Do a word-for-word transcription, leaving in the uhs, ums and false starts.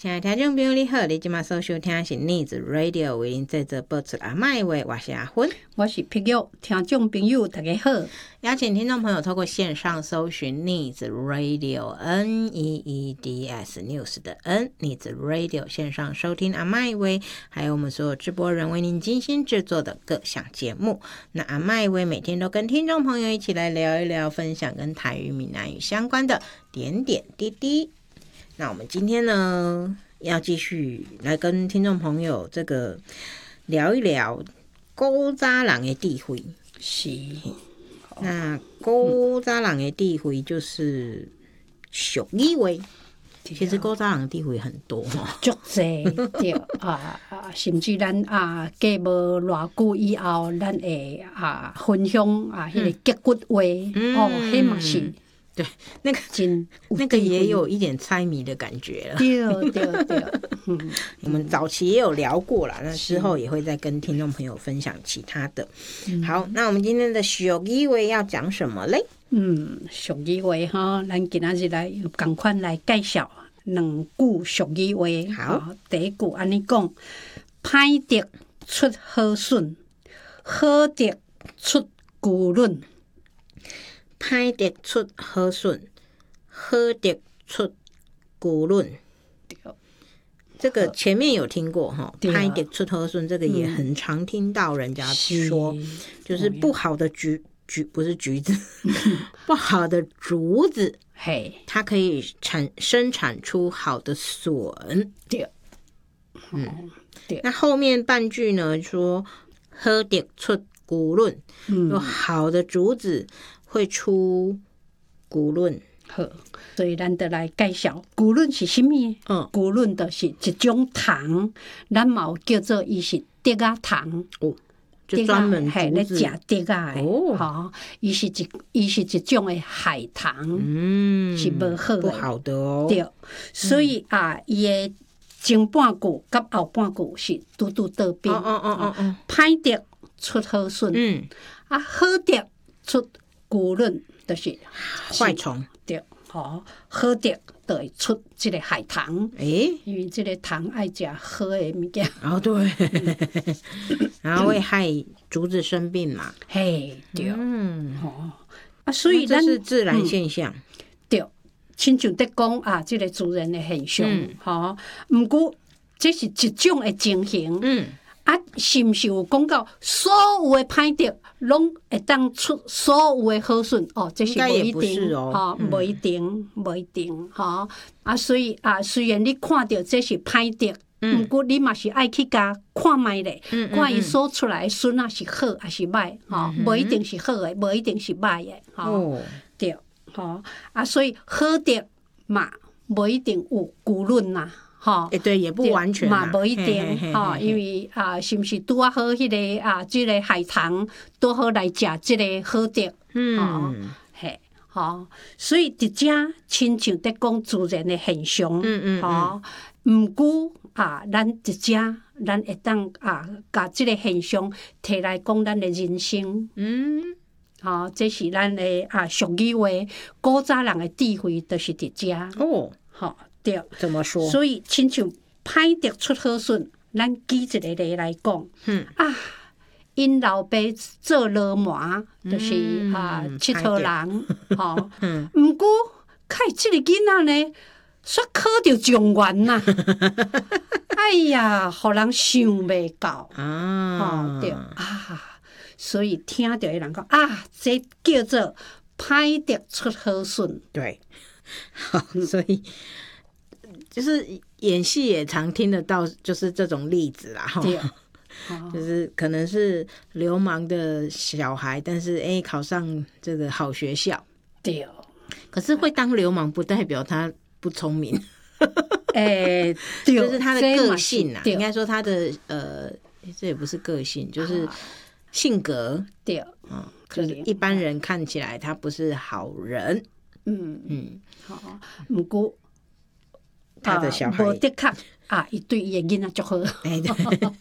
亲爱的听众朋友你好，你现在所收听的是逆子 Radio 为您制作播出阿麦话，我是阿芬， 我是碧玉。听众朋友大家好， 邀请听众朋友透过线上搜寻逆子 Radio N E E D S News 的 N 逆子 Radio 线上收听阿麦话，还有我们所有直播人为您精心制作的各项节目。那阿麦话每天都跟听众朋友一起来聊一聊，分享跟台语闽南语相关的点点滴滴。那我们今天呢，要继续来跟听众朋友这个聊一聊古早人的智慧。 是， 那古早人的智慧就是俗语话。其实古早人的智慧很多哦， 足济对啊啊，甚至咱啊过无偌久以后，咱会啊分享啊迄个结骨话、嗯、哦，迄嘛是。 对，那个那个也有一点猜谜的感觉了。 对对对，嗯， 我们早期也有聊过啦，那之后也会再跟听众朋友分享其他的。嗯、好，那我们今天的俗语话要讲什么嘞？ 嗯，俗语话哈，咱今仔日来赶快来介绍两句俗语话。好，第一句安尼讲：歹德出好笋，好德出巨轮。 歹德出好笋，好德出巨轮。这个前面有听过哈，歹德出好笋，这个也很常听到人家说，嗯、就是不好的橘橘不是橘子，不好的竹子，嘿，它可以产生产出好的笋。对，嗯，对。那后面半句呢说好德出巨轮，有好的竹子会出巨轮。 好，所以咱就来介绍巨轮是什么？嗯，巨轮就是一种糖，咱嘛有叫做伊是竹仔糖。哦， 就专门系咧食竹仔的。哦，吼，伊是一伊是一种的海糖。嗯，是无好的， 不好的哦。 对，所以啊，伊的前半句甲后半句是拄拄倒边。哦哦哦哦，歹德出好笋。嗯，啊，好德出巨轮，就是坏虫。 对，吼，好德就会出这个海糖。诶、欸，因为这个糖爱食好的物件。 哦，对，然后会害竹子生病嘛。 嘿，对，嗯，吼，啊，所以咱这是自然现象。嗯、 对，亲像在讲啊，这个自然的现象，吼、嗯，毋过这是一种的情形。嗯。啊，是毋是有讲到所有的歹德拢会当出所有的好笋？哦，这是无一定哦，无、嗯、一定，无一定，吼、哦、啊，所以啊，虽然你看到这是歹德，毋过、嗯、你嘛是爱去甲看卖咧，嗯嗯、看伊所出来的笋啊是好还是歹？吼、嗯，无一定是好的，无一定是歹的，吼、哦，对，吼、哦、啊，所以好德嘛，无一定有巨轮呐。吼， 欸、对，也不完全嘛，无一定吼，因为啊，是毋是拄啊好迄、那个啊，即、這个海棠拄好来食即个好德，嗯，嘿，吼，所以伫遮亲像在讲自然的现象，嗯嗯，吼，毋过啊，咱伫遮咱会当啊，甲即个现象摕来讲咱的人生，嗯，吼，这是咱的啊俗语话，古早人的智慧，就是伫遮哦，吼。对， 怎么说？ 所以亲像歹德出好笋，咱举一个例来讲，嗯啊，因老爸做老麻，就是、嗯、啊，佚佗人，吼、哦。嗯。毋过，看即个囡仔呢，煞考着状元呐！哎呀，互人想袂到啊！哦，对啊，所以听到的人讲啊，这叫做歹德出好笋。 对，好，所以。就是演戏也常听得到，就是这种例子啦，哈，就是可能是流氓的小孩，但是哎、欸、考上这个好学校，对，可是会当流氓不代表他不聪明，哎、欸，就是他的个性啊，应该说他的呃，这也不是个性，就是性格，对，嗯，就是一般人看起来他不是好人，嗯嗯， 好，不过。 他的小孩无的确啊，伊对伊的囡仔足好。